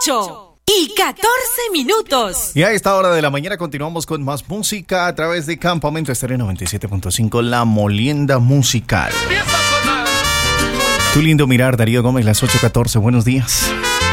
8:14. Y a esta hora de la mañana continuamos con más música a través de Campamento Estéreo 97.5, La Molienda Musical. Tu lindo mirar, Darío Gómez, las 8:14. Buenos días.